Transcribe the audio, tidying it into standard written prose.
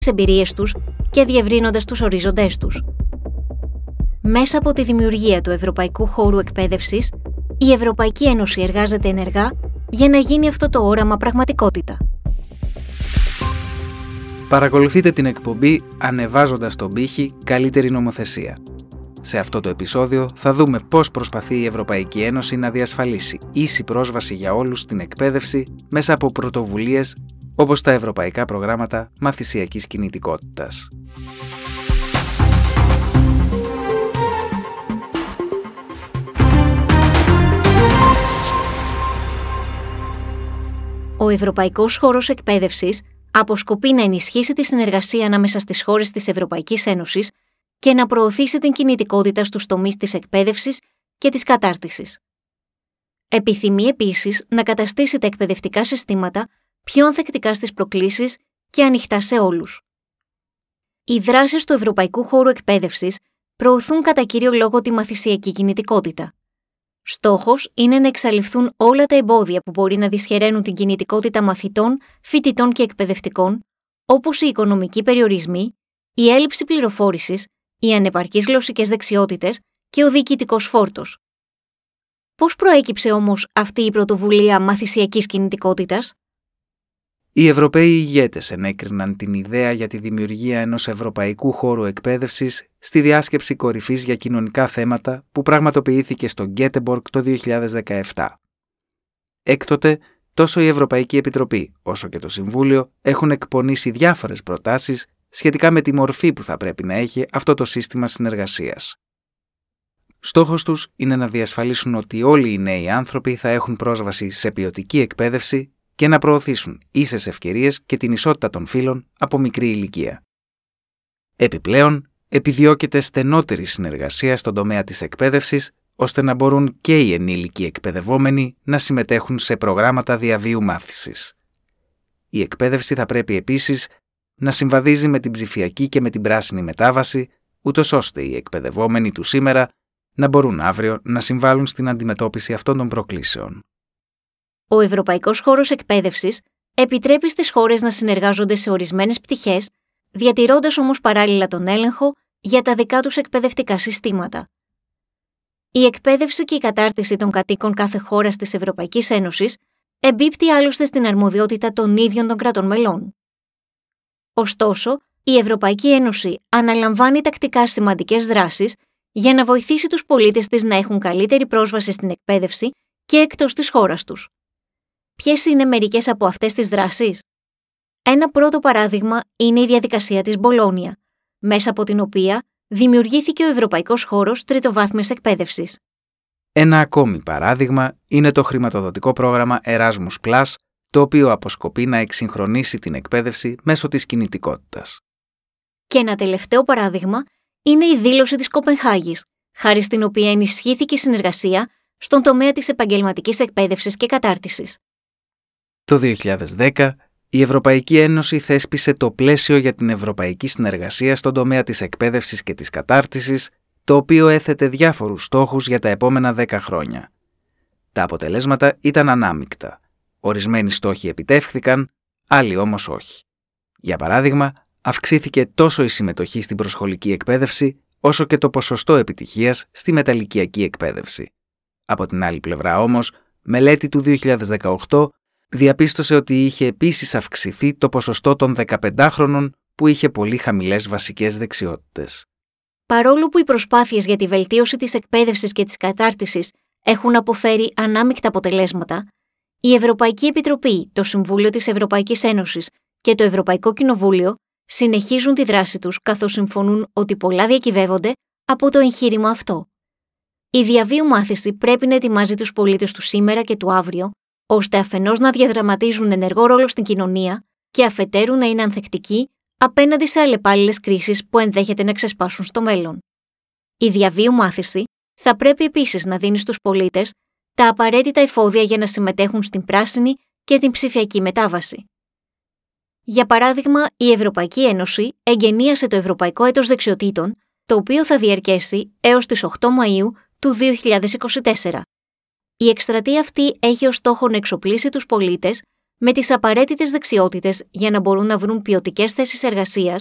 εμπειρίες τους και διευρύνοντας τους ορίζοντές τους. Μέσα από τη δημιουργία του Ευρωπαϊκού Χώρου Εκπαίδευσης, η Ευρωπαϊκή Ένωση εργάζεται ενεργά για να γίνει αυτό το όραμα πραγματικότητα. Παρακολουθείτε την εκπομπή «Ανεβάζοντας τον πύχη, καλύτερη νομοθεσία». Σε αυτό το επεισόδιο θα δούμε πώς προσπαθεί η Ευρωπαϊκή Ένωση να διασφαλίσει ίση πρόσβαση για όλους στην εκπαίδευση μέσα από πρωτοβουλίες όπως τα ευρωπαϊκά προγράμματα μαθησιακής κινητικότητας. Ο Ευρωπαϊκός Χώρος Εκπαίδευσης αποσκοπεί να ενισχύσει τη συνεργασία ανάμεσα στις χώρες της Ευρωπαϊκής Ένωσης και να προωθήσει την κινητικότητα στους τομείς της εκπαίδευσης και της κατάρτισης. Επιθυμεί επίσης να καταστήσει τα εκπαιδευτικά συστήματα πιο ανθεκτικά στις προκλήσεις και ανοιχτά σε όλους. Οι δράσεις του Ευρωπαϊκού Χώρου Εκπαίδευσης προωθούν κατά κύριο λόγο τη μαθησιακή κινητικότητα. Στόχος είναι να εξαλειφθούν όλα τα εμπόδια που μπορεί να δυσχεραίνουν την κινητικότητα μαθητών, φοιτητών και εκπαιδευτικών, όπως οι οικονομικοί περιορισμοί, η έλλειψη πληροφόρησης, οι ανεπαρκείς γλωσσικές δεξιότητες και ο διοικητικός φόρτος. Πώς προέκυψε όμως αυτή η πρωτοβουλία μαθησιακής κινητικότητας? Οι Ευρωπαίοι ηγέτες ενέκριναν την ιδέα για τη δημιουργία ενός Ευρωπαϊκού Χώρου Εκπαίδευσης στη διάσκεψη κορυφής για κοινωνικά θέματα που πραγματοποιήθηκε στο Γκέτεμποργκ το 2017. Έκτοτε, τόσο η Ευρωπαϊκή Επιτροπή όσο και το Συμβούλιο έχουν εκπονήσει διάφορες προτάσεις σχετικά με τη μορφή που θα πρέπει να έχει αυτό το σύστημα συνεργασίας. Στόχος τους είναι να διασφαλίσουν ότι όλοι οι νέοι άνθρωποι θα έχουν πρόσβαση σε ποιοτική εκπαίδευση και να προωθήσουν ίσες ευκαιρίες και την ισότητα των φύλων από μικρή ηλικία. Επιπλέον, επιδιώκεται στενότερη συνεργασία στον τομέα της εκπαίδευσης, ώστε να μπορούν και οι ενήλικοι εκπαιδευόμενοι να συμμετέχουν σε προγράμματα διαβίου μάθησης. Η εκπαίδευση θα πρέπει επίσης να συμβαδίζει με την ψηφιακή και με την πράσινη μετάβαση, ούτως ώστε οι εκπαιδευόμενοι του σήμερα να μπορούν αύριο να συμβάλλουν στην αντιμετώπιση αυτών των προκλήσεων. Ο Ευρωπαϊκός Χώρος Εκπαίδευσης επιτρέπει στις χώρες να συνεργάζονται σε ορισμένες πτυχές, διατηρώντας όμως παράλληλα τον έλεγχο για τα δικά τους εκπαιδευτικά συστήματα. Η εκπαίδευση και η κατάρτιση των κατοίκων κάθε χώρας της Ευρωπαϊκής Ένωσης εμπίπτει άλλωστε στην αρμοδιότητα των ίδιων των κρατών μελών. Ωστόσο, η Ευρωπαϊκή Ένωση αναλαμβάνει τακτικά σημαντικές δράσεις για να βοηθήσει τους πολίτες της να έχουν καλύτερη πρόσβαση στην εκπαίδευση και εκτός της χώρας τους. Ποιες είναι μερικές από αυτές τις δράσεις? Ένα πρώτο παράδειγμα είναι η διαδικασία της Μπολόνια, μέσα από την οποία δημιουργήθηκε ο Ευρωπαϊκός Χώρος Τριτοβάθμιας Εκπαίδευσης. Ένα ακόμη παράδειγμα είναι το χρηματοδοτικό πρόγραμμα Erasmus+, το οποίο αποσκοπεί να εξυγχρονίσει την εκπαίδευση μέσω της κινητικότητας. Και ένα τελευταίο παράδειγμα είναι η δήλωση της Κοπενχάγης, χάρη στην οποία ενισχύθηκε η συνεργασία στον τομέα της επαγγελματικής εκπαίδευσης και κατάρτισης. Το 2010, η Ευρωπαϊκή Ένωση θέσπισε το πλαίσιο για την ευρωπαϊκή συνεργασία στον τομέα της εκπαίδευσης και της κατάρτισης, το οποίο έθετε διάφορους στόχους για τα επόμενα 10 χρόνια. Τα αποτελέσματα ήταν ανάμεικτα. Ορισμένοι στόχοι επιτεύχθηκαν, άλλοι όμως όχι. Για παράδειγμα, αυξήθηκε τόσο η συμμετοχή στην προσχολική εκπαίδευση, όσο και το ποσοστό επιτυχίας στη μεταλυκειακή εκπαίδευση. Από την άλλη πλευρά όμως, μελέτη του 2018 διαπίστωσε ότι είχε επίσης αυξηθεί το ποσοστό των 15χρονων που είχε πολύ χαμηλές βασικές δεξιότητες. Παρόλο που οι προσπάθειες για τη βελτίωση της εκπαίδευσης και της κατάρτισης έχουν αποφέρει ανάμεικτα αποτελέσματα, η Ευρωπαϊκή Επιτροπή, το Συμβούλιο της Ευρωπαϊκής Ένωσης και το Ευρωπαϊκό Κοινοβούλιο συνεχίζουν τη δράση τους καθώς συμφωνούν ότι πολλά διακυβεύονται από το εγχείρημα αυτό. Η διαβίου μάθηση πρέπει να ετοιμάζει τους πολίτες του σήμερα και του αύριο, ώστε αφενός να διαδραματίζουν ενεργό ρόλο στην κοινωνία και αφετέρου να είναι ανθεκτικοί απέναντι σε αλλεπάλληλες κρίσεις που ενδέχεται να ξεσπάσουν στο μέλλον. Η διαβίου μάθηση θα πρέπει επίσης να δίνει στους πολίτες τα απαραίτητα εφόδια για να συμμετέχουν στην πράσινη και την ψηφιακή μετάβαση. Για παράδειγμα, η Ευρωπαϊκή Ένωση εγκαινίασε το Ευρωπαϊκό Έτος Δεξιοτήτων, το οποίο θα διαρκέσει έως τις 8 Μαΐου του 2024. Η εκστρατεία αυτή έχει ως στόχο να εξοπλίσει τους πολίτες με τις απαραίτητες δεξιότητες για να μπορούν να βρουν ποιοτικές θέσεις εργασίας